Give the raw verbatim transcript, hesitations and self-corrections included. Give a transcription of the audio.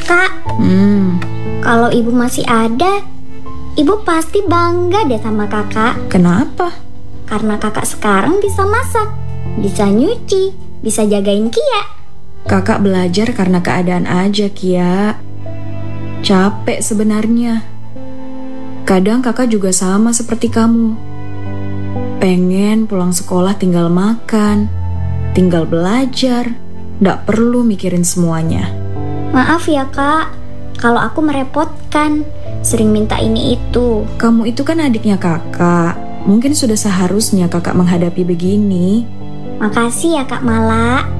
Kak, Hmm, kalau ibu masih ada, ibu pasti bangga deh sama kakak. kenapa? Karena kakak sekarang bisa masak, bisa nyuci, bisa jagain Kia. Kakak belajar karena keadaan aja, Kia. Capek sebenarnya. Kadang kakak juga sama seperti kamu. Pengen pulang sekolah tinggal makan, tinggal belajar, nggak perlu mikirin semuanya. Maaf ya kak, kalau aku merepotkan, sering minta ini itu. Kamu itu kan adiknya kakak. Mungkin sudah seharusnya kakak menghadapi begini. Makasih ya Kak Mala.